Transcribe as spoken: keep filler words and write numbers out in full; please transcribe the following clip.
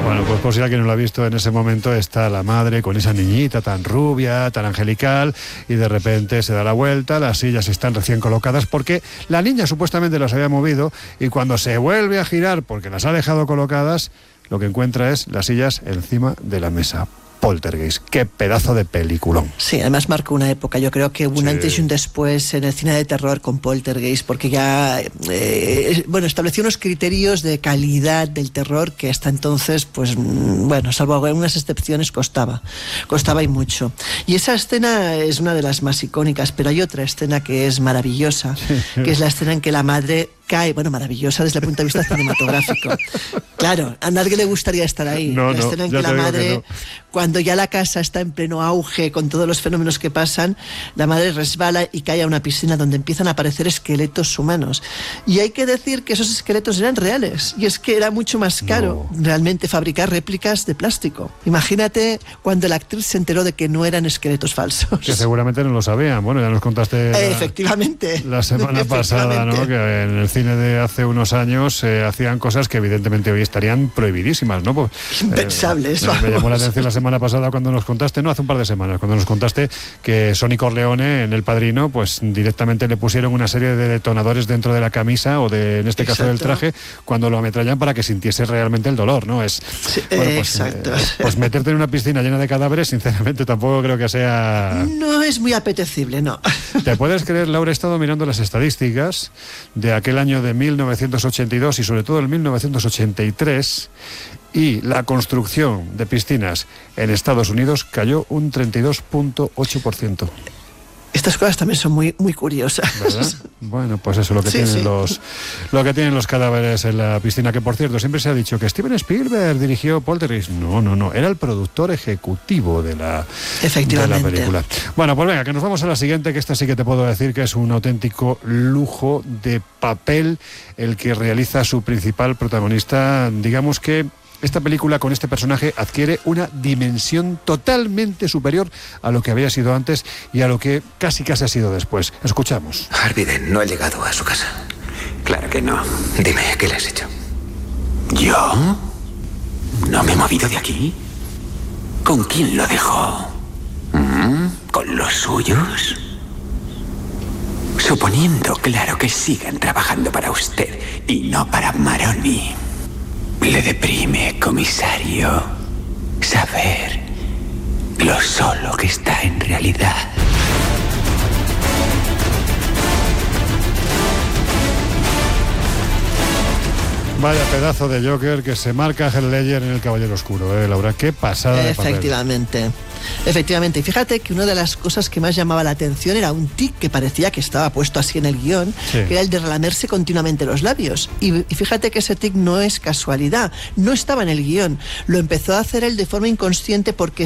Bueno, pues por si alguien no lo ha visto, en ese momento está la madre con esa niñita tan rubia, tan angelical, y de repente se da la vuelta, las sillas están recién colocadas porque la niña supuestamente las había movido, y cuando se vuelve a girar porque las ha dejado colocadas, lo que encuentra es las sillas encima de la mesa. Poltergeist, qué pedazo de peliculón. Sí, además marcó una época. Yo creo que hubo un sí. antes y un después en el cine de terror con Poltergeist, porque ya eh, bueno, estableció unos criterios de calidad del terror que hasta entonces, pues bueno, salvo algunas excepciones, costaba costaba y mucho. Y esa escena es una de las más icónicas, pero hay otra escena que es maravillosa, que es la escena en que la madre cae, bueno, maravillosa desde el punto de vista cinematográfico. Claro, a nadie le gustaría estar ahí. No, la escena no, en que la madre, que no. cuando ya la casa está en pleno auge con todos los fenómenos que pasan, la madre resbala y cae a una piscina donde empiezan a aparecer esqueletos humanos. Y hay que decir que esos esqueletos eran reales. Y es que era mucho más caro no. realmente fabricar réplicas de plástico. Imagínate cuando la actriz se enteró de que no eran esqueletos falsos. Que seguramente no lo sabían. Bueno, ya nos contaste la, efectivamente la semana pasada, ¿no? Que en el cine de hace unos años eh, hacían cosas que evidentemente hoy estarían prohibidísimas, ¿no? Pues, impensables. Eh, me, me llamó la atención la semana pasada cuando nos contaste, no, hace un par de semanas, cuando nos contaste que Sonny Corleone en El Padrino, pues directamente le pusieron una serie de detonadores dentro de la camisa o de, en este caso, exacto, del traje, cuando lo ametrallan para que sintiese realmente el dolor, ¿no? Es sí, bueno, pues, exacto. Eh, pues meterte en una piscina llena de cadáveres, sinceramente tampoco creo que sea... No es muy apetecible, no. ¿Te puedes creer, Laura? He estado mirando las estadísticas de aquel año de mil novecientos ochenta y dos y sobre todo el mil novecientos ochenta y tres, y la construcción de piscinas en Estados Unidos cayó un treinta y dos punto ocho por ciento. Estas cosas también son muy, muy curiosas. ¿Verdad? Bueno, pues eso, lo que, sí, tienen sí. Los, lo que tienen los cadáveres en la piscina, que por cierto, siempre se ha dicho que Steven Spielberg dirigió Poltergeist. No, no, no, era el productor ejecutivo de la, Efectivamente. de la película. Bueno, pues venga, que nos vamos a la siguiente, que esta sí que te puedo decir que es un auténtico lujo de papel el que realiza su principal protagonista. Digamos que esta película con este personaje adquiere una dimensión totalmente superior a lo que había sido antes y a lo que casi casi ha sido después. Escuchamos. Harvey Dent no ha llegado a su casa. Claro que no. Dime, ¿qué le has hecho? ¿Yo? ¿No me he movido de aquí? ¿Con quién lo dejó? ¿Mm? ¿Con los suyos? Suponiendo, claro, que sigan trabajando para usted y no para Maroni. Le deprime, comisario, saber lo solo que está en realidad. Vaya pedazo de Joker que se marca Heath Ledger en El Caballero Oscuro, ¿eh, Laura? Qué pasada de papel. Efectivamente. Efectivamente, y fíjate que una de las cosas que más llamaba la atención era un tic que parecía que estaba puesto así en el guión, sí. que era el de relamerse continuamente los labios. Y, y fíjate que ese tic no es casualidad, no estaba en el guión, lo empezó a hacer él de forma inconsciente porque